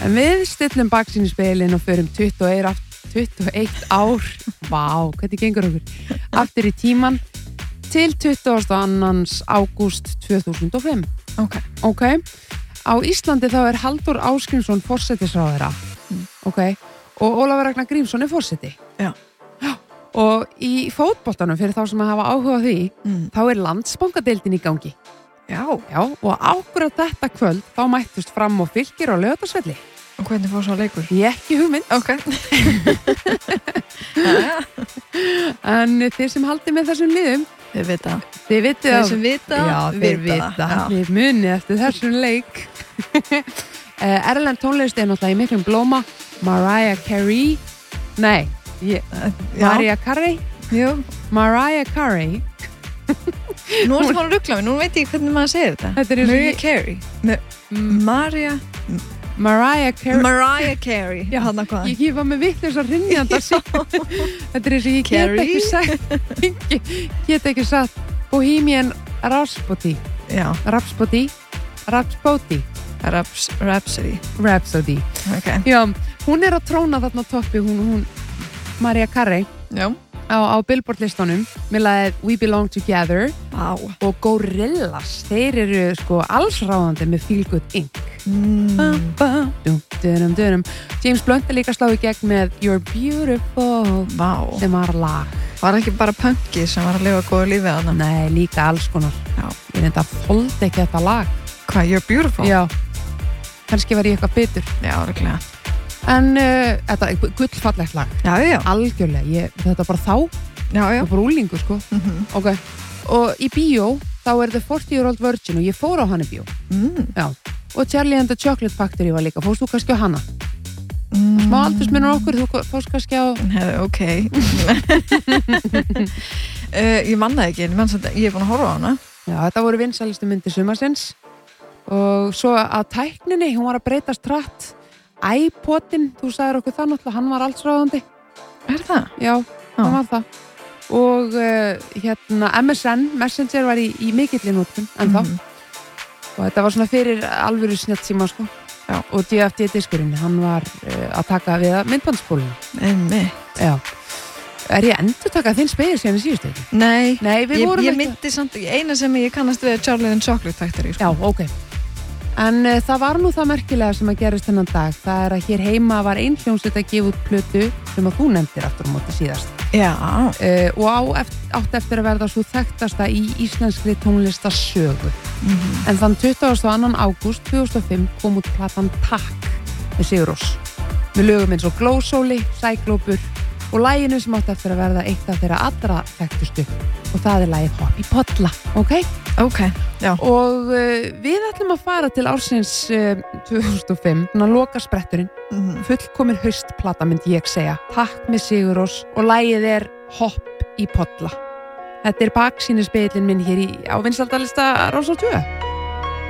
En við stillum baksýnisspegilinn og förum 21 ár, vá, hvernig gengur okkur, aftur í tíman til 22. ágúst 2005. Ok. Á Íslandi þá Halldór Ásgrímsson forsætisráðherra. Ok. Og Ólafur Ragnar Grímsson forseti. Já. Og í fótboltanum, fyrir þá sem hafa áhuga á því, þá Landsbankadeildin í gangi. Já. Já, og ákvörð þetta kvöld, þá mættust Fram og Fylkir á Laugardalsvelli. Og hvernig fór svo leikur? Ég ekki hugmynd. Ok. En þeir sem haldi með þessum liðum, Þið vita. Þið vitið Þeir sem vita, já, þeir vita. Já. Þið munið eftir þessum leik. Erlend tónlist náttúrulega í miklum blóma. Mariah Carey. Nei, Mariah Carey. Jú. Mariah Carey. Nú ertu búin að rugla mig, nú veit ég hvernig maður segir þetta. Mariah Carey. Mariah Carey. Já, hann hvað. Ég kifa með vitleis að rinjanda þetta eins og ég get ekki sagt Bohemian Rhapsody. Já. Rhapsody. Rhapsody. Okay. Já, hún að tróna þarna á toppi, hún Mariah Carey. Já. Á Billboard listanum með lagið We Belong Together. Vá. Og Gorillaz, þeir eru sko allsráðandi með Feel Good Inc. James Blunt líka slá í gegn með You're Beautiful. Vá. Sem var lag. Var ekki bara punky sem var að lifa góða lífið þarna? Nei, líka alls konar. Já. Ég reynda að þoldi ekki þetta lag. Hvað, You're Beautiful? Já. Kannski var ég eitthvað bitur. Já, örugglega. En þetta gullfallegt lag. Já. Algjörlega, þetta bara þá. Já. Það bara úlingur sko. Ok. Og í bíó þá The 40-Year-Old Virgin og ég fór á hana í bíó. Já. Og Charlie and the Chocolate Factory var líka. Fórst þú kannski á hana? Smá aldursmunur okkur, þú fórst kannski á... Ok. Ég man það ekki, en ég búin að horfa á hana. Já, þetta voru vinsælustu myndir sumarsins. Og svo að tækninni, hún var að breytast hratt. iPodin, þú sagðir okkur það náttúrulega, hann var allsráðandi. Það? Já, hann var það. Og MSN, Messenger var í mikilli nótkunn, ennþá. Og þetta var svona fyrir alvöru snjallsíma, sko. Já. Og DFD-diskurinn, hann var að taka við myndbandspólinu. Einmitt. Já. Ég endur taka þinn spegil síðan í síðustu? Nei, við vorum ég myndi samt, eina sem ég kannast við Charlie and the Chocolate Factory, sko. Já, ok. En það var nú það merkilega sem að gerist þennan dag. Það að hér heima var ein hljómsveit að gefa út plötu sem að þú nefndir aftur á móti síðast. Já. Og átt eftir að verða svo þekktasta í íslenskri tónlistasögu. En þann 22. ágúst 2005 kom út platan Takk með Sigur Rós. Með lögum eins og Glósóli, Sæglópur og laginu sem átt eftir að verða eitt af þeirra allra þekktustu. Og það lagið Hopp í Polla, ok? Ok, já. Og við ætlum að fara til ársins 2005, að loka spretturinn. Fullkomin haustplata myndi ég segja. Takk með Sigur Rós og lagið Hopp í Polla. Þetta baksýnisspegillinn minn hér á vinsældalista Rás á 2.